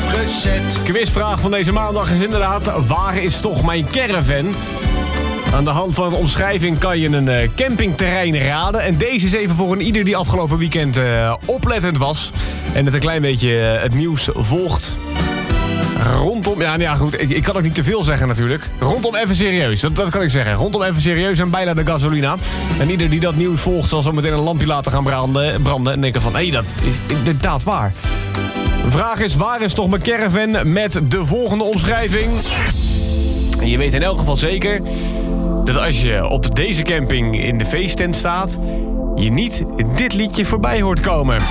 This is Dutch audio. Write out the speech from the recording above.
afgezet. Quizvraag van deze maandag is inderdaad: waar is toch mijn caravan? Aan de hand van een omschrijving kan je een campingterrein raden. En deze is even voor een ieder die afgelopen weekend oplettend was. En het een klein beetje het nieuws volgt. Rondom, ja goed, ik kan ook niet te veel zeggen natuurlijk. Rondom Even Serieus, dat kan ik zeggen. Rondom Even Serieus en bijna de gasolina. En ieder die dat nieuws volgt zal zo meteen een lampje laten gaan branden en denken van, hé, dat is inderdaad waar. De vraag is, waar is toch mijn caravan met de volgende omschrijving? En je weet in elk geval zeker dat als je op deze camping in de feesttent staat, je niet dit liedje voorbij hoort komen.